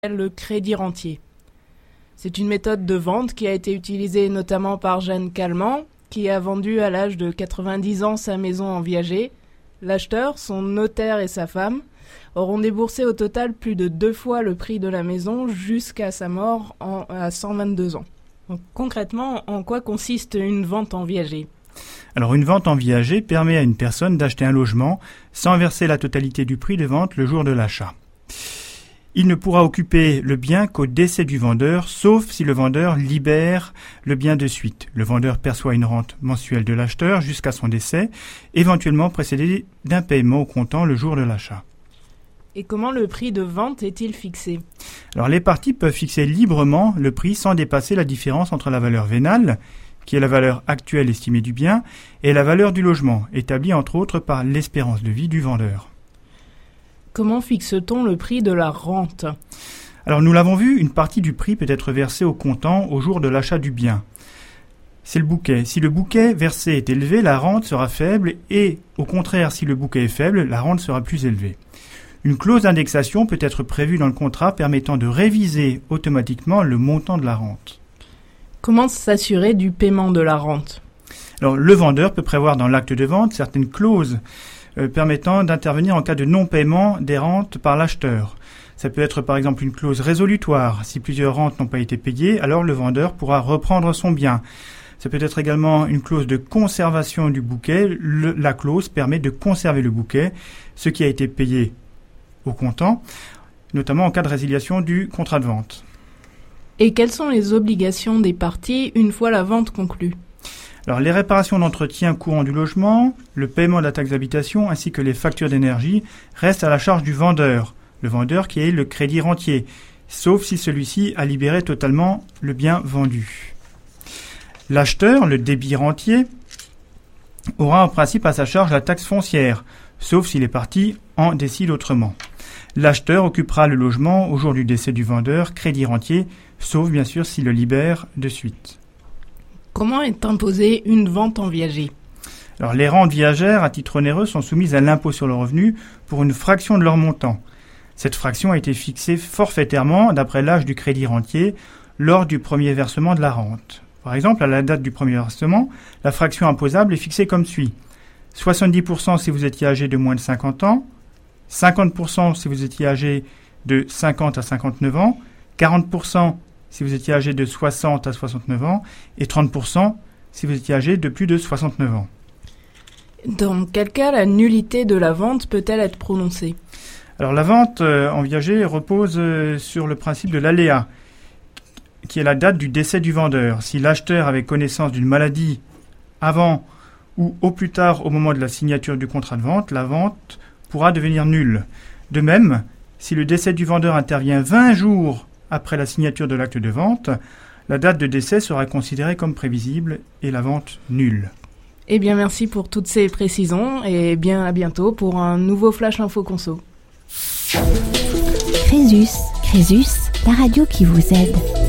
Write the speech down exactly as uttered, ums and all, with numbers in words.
le crédit rentier. C'est une méthode de vente qui a été utilisée notamment par Jeanne Calment, qui a vendu à l'âge de quatre-vingt-dix ans sa maison en viager. L'acheteur, son notaire et sa femme auront déboursé au total plus de deux fois le prix de la maison jusqu'à sa mort en, à cent vingt-deux ans. Donc, concrètement, en quoi consiste une vente en viager ? Alors une vente en viager permet à une personne d'acheter un logement sans verser la totalité du prix de vente le jour de l'achat. Il ne pourra occuper le bien qu'au décès du vendeur, sauf si le vendeur libère le bien de suite. Le vendeur perçoit une rente mensuelle de l'acheteur jusqu'à son décès, éventuellement précédée d'un paiement au comptant le jour de l'achat. Et comment le prix de vente est-il fixé ? Alors les parties peuvent fixer librement le prix sans dépasser la différence entre la valeur vénale, qui est la valeur actuelle estimée du bien, et la valeur du logement, établie entre autres par l'espérance de vie du vendeur. Comment fixe-t-on le prix de la rente ? Alors nous l'avons vu, une partie du prix peut être versée au comptant au jour de l'achat du bien. C'est le bouquet. Si le bouquet versé est élevé, la rente sera faible et, au contraire, si le bouquet est faible, la rente sera plus élevée. Une clause d'indexation peut être prévue dans le contrat permettant de réviser automatiquement le montant de la rente. Comment s'assurer du paiement de la rente ? Alors le vendeur peut prévoir dans l'acte de vente certaines clauses Euh, permettant d'intervenir en cas de non-paiement des rentes par l'acheteur. Ça peut être par exemple une clause résolutoire. Si plusieurs rentes n'ont pas été payées, alors le vendeur pourra reprendre son bien. Ça peut être également une clause de conservation du bouquet. Le, la clause permet de conserver le bouquet, ce qui a été payé au comptant, notamment en cas de résiliation du contrat de vente. Et quelles sont les obligations des parties une fois la vente conclue ? Alors, les réparations d'entretien courant du logement, le paiement de la taxe d'habitation ainsi que les factures d'énergie restent à la charge du vendeur, le vendeur qui est le crédit rentier, sauf si celui-ci a libéré totalement le bien vendu. L'acheteur, le débit rentier, aura en principe à sa charge la taxe foncière, sauf si les parties en décident autrement. L'acheteur occupera le logement au jour du décès du vendeur, crédit rentier, sauf bien sûr s'il le libère de suite. Comment est imposée une vente en viager ? Alors, les rentes viagères, à titre onéreux, sont soumises à l'impôt sur le revenu pour une fraction de leur montant. Cette fraction a été fixée forfaitairement d'après l'âge du crédit rentier lors du premier versement de la rente. Par exemple, à la date du premier versement, la fraction imposable est fixée comme suit. soixante-dix pour cent si vous étiez âgé de moins de cinquante ans, cinquante pour cent si vous étiez âgé de cinquante à cinquante-neuf ans, quarante pour cent si vous étiez âgé de soixante à soixante-neuf ans, et trente pour cent si vous étiez âgé de plus de soixante-neuf ans. Dans quel cas la nullité de la vente peut-elle être prononcée ? Alors la vente euh, en viager repose euh, sur le principe de l'aléa, qui est la date du décès du vendeur. Si l'acheteur avait connaissance d'une maladie avant ou au plus tard au moment de la signature du contrat de vente, la vente pourra devenir nulle. De même, si le décès du vendeur intervient vingt jours après la signature de l'acte de vente, la date de décès sera considérée comme prévisible et la vente nulle. Eh bien, merci pour toutes ces précisions et bien à bientôt pour un nouveau Flash Info Conso. Crésus, Crésus, la radio qui vous aide.